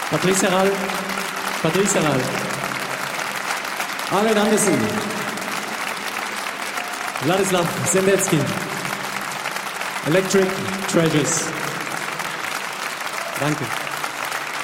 Patrice Herral, Arlen Andersen, Ladislav Sendetsky, Electric Treasures. Danke.